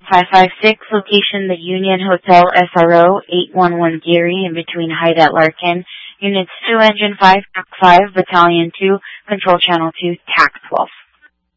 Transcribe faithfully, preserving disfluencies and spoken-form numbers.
five five six, location the Union Hotel S R O, eight one one Geary, in between Hyde at Larkin. Units two, Engine five, T A C five, Battalion two, Control Channel two, T A C twelve.